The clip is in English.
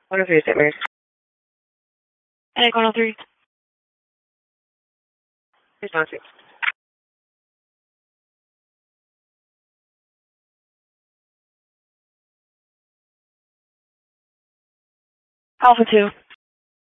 103 St. Mary's. Attic 103. Response. Alpha 2.